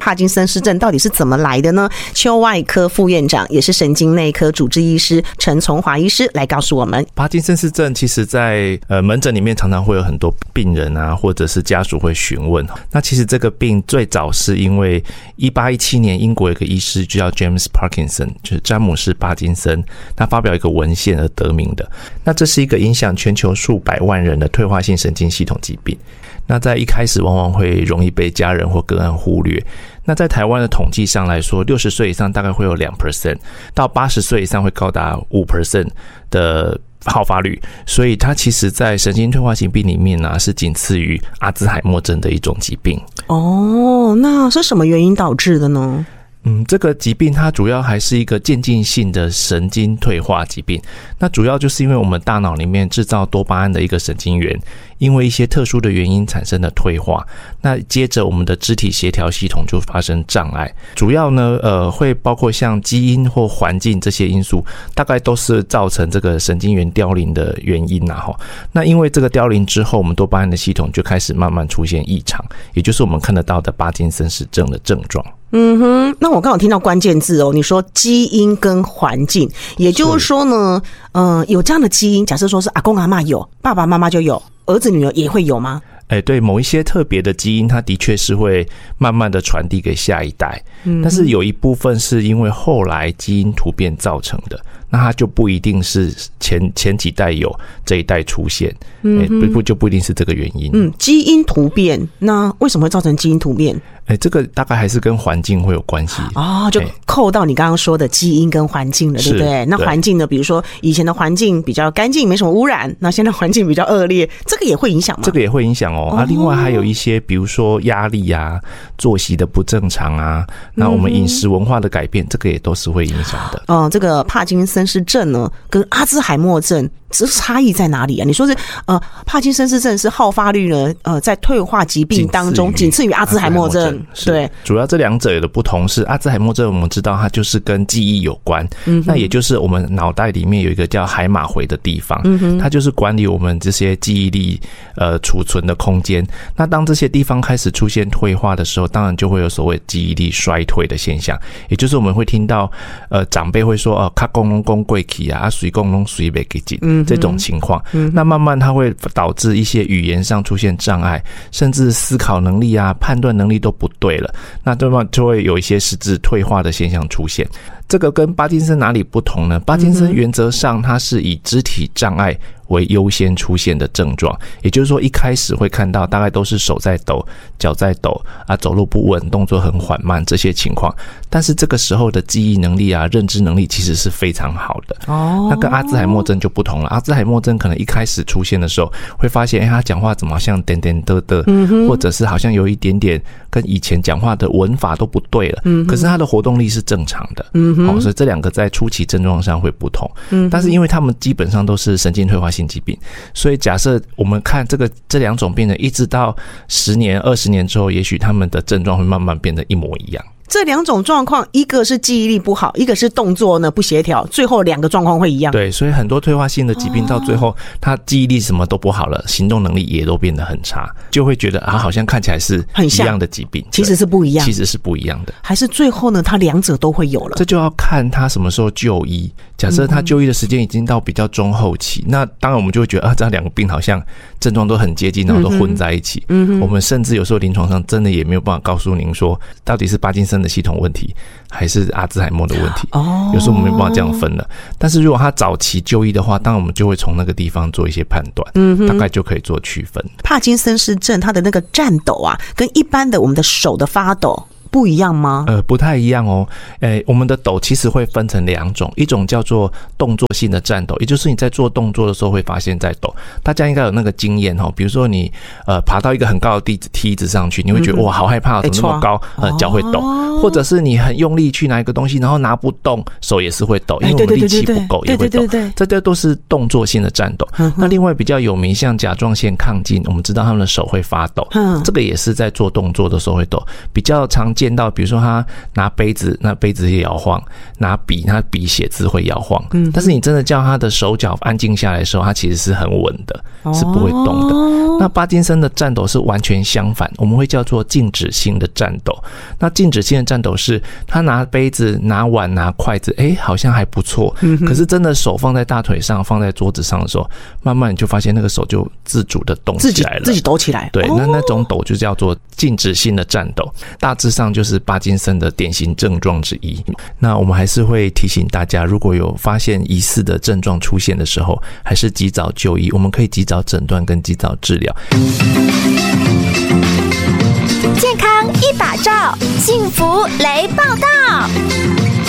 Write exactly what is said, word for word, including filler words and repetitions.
帕金森氏症到底是怎么来的呢？邱外科副院长也是神经内科主治医师陈从华医师来告诉我们。 帕金森氏症其实在呃门诊里面常常会有很多病人啊，或者是家属会询问。那其实这个病最早是因为一八一七年英国有一个医师就叫 James Parkinson， 就是詹姆士帕金森，他发表一个文献而得名的。那这是一个影响全球数百万人的退化性神经系统疾病。那在一开始往往会容易被家人或个案忽略。那在台湾的统计上来说，六十岁以上大概会有 百分之二， 到八十岁以上会高达 百分之五 的好发率，所以它其实在神经退化性病里面呢、啊，是仅次于阿兹海默症的一种疾病。 哦，那是什么原因导致的呢？ 嗯，这个疾病它主要还是一个渐进性的神经退化疾病。那主要就是因为我们大脑里面制造多巴胺的一个神经元，因为一些特殊的原因产生的退化，那接着我们的肢体协调系统就发生障碍。主要呢，呃，会包括像基因或环境这些因素，大概都是造成这个神经元凋零的原因啊。那因为这个凋零之后，我们多巴胺的系统就开始慢慢出现异常，也就是我们看得到的帕金森氏症的症状。 嗯哼，那我刚好听到关键字哦，你说基因跟环境，也就是说呢，呃，有这样的基因，假设说是阿公阿嬷有，爸爸妈妈就有，儿子女儿也会有吗？ 哎，对，某一些特别的基因，它的确是会慢慢的传递给下一代，嗯，但是有一部分是因为后来基因突变造成的，那它就不一定是前前几代有，这一代出现，嗯，不不就不一定是这个原因。 嗯，基因突变，那为什么会造成基因突变？ 哎，这个大概还是跟环境会有关系哦，就扣到你刚刚说的基因跟环境了，对不对？那环境呢？比如说以前的环境比较干净，没什么污染，那现在环境比较恶劣，这个也会影响吗？ 这个也会影响哦。啊，另外还有一些，比如说压力啊、作息的不正常啊，那我们饮食文化的改变，这个也都是会影响的。 嗯，这个帕金森氏症呢，跟阿兹海默症这差异在哪里啊？你说是呃，帕金森氏症是好发率呢，呃，在退化疾病当中仅次于阿兹海默症，对。 主要这两者的不同是，阿兹海默症我们知道它就是跟记忆有关，嗯，那也就是我们脑袋里面有一个叫海马回的地方，嗯，它就是管理我们这些记忆力呃储存的空间。那当这些地方开始出现退化的时候，当然就会有所谓记忆力衰退的现象，也就是我们会听到呃长辈会说哦，卡公龙公贵起啊，水公龙水没给进，嗯，这种情况，嗯，那慢慢它会导致一些语言上出现障碍，甚至思考能力啊、判断能力都不对了。那对吗？就会有一些实质退化的现象出现。这个跟帕金森哪里不同呢？帕金森原则上它是以肢体障碍为优先出现的症状，也就是说一开始会看到大概都是手在抖、脚在抖啊，走路不稳、动作很缓慢这些情况。但是这个时候的记忆能力啊、认知能力其实是非常好的。哦，那跟阿兹海默症就不同了。阿兹海默症可能一开始出现的时候，会发现，哎，他讲话怎么好像点点的的，嗯，或者是好像有一点点跟以前讲话的文法都不对了。嗯，可是他的活动力是正常的。嗯。哦，所以这两个在初期症状上会不同，嗯，但是因为他们基本上都是神经退化性疾病，所以假设我们看这个这两种病人，一直到十年、二十年之后，也许他们的症状会慢慢变得一模一样。 这两种状况，一个是记忆力不好，一个是动作呢不协调，最后两个状况会一样。 对，所以很多退化性的疾病到最后，他记忆力什么都不好了，行动能力也都变得很差，就会觉得啊，好像看起来是一样的疾病， 其实是不一样， 其实是不一样的。 还是最后呢，他两者都会有了。 这就要看他什么时候就医。假设他就医的时间已经到比较中后期，嗯，那当然我们就会觉得啊，这两个病好像症状都很接近，然后都混在一起。嗯，我们甚至有时候临床上真的也没有办法告诉您说，到底是帕金森的系统问题，还是阿兹海默的问题。哦，有时候我们没办法这样分了。但是如果他早期就医的话，当然我们就会从那个地方做一些判断，嗯，大概就可以做区分。 帕金森氏症它的那个颤抖啊，跟一般的我们的手的发抖不一样吗？ 呃，不太一样哦。诶，我们的抖其实会分成两种，一种叫做动作性的颤抖，也就是你在做动作的时候会发现在抖。大家应该有那个经验哦，比如说你呃爬到一个很高的梯子梯子上去，你会觉得，嗯，哇好害怕，怎么那么高，呃脚会抖，哦，或者是你很用力去拿一个东西，然后拿不动，手也是会抖，因为我们力气不够也会抖。这些都是动作性的颤抖。嗯，那另外比较有名像甲状腺亢进，我们知道他们的手会发抖，嗯，这个也是在做动作的时候会抖。比较常见到，比如说他拿杯子，那杯子也摇晃；拿笔，他笔写字会摇晃。嗯，但是你真的叫他的手脚安静下来的时候，他其实是很稳的，是不会动的。哦、那帕金森的颤抖是完全相反，我们会叫做静止性的颤抖。那静止性的颤抖是他拿杯子、拿碗、拿筷子，哎，好像还不错。嗯、可是真的手放在大腿上、放在桌子上的时候，慢慢你就发现那个手就自主的动起来了， 自己自己抖起来。 对，那那种抖就叫做静止性的颤抖，大致上就是帕金森的典型症状之一。那我们还是会提醒大家，如果有发现疑似的症状出现的时候，还是及早就医，我们可以及早诊断跟及早治疗。 健康一把照，幸福雷报道。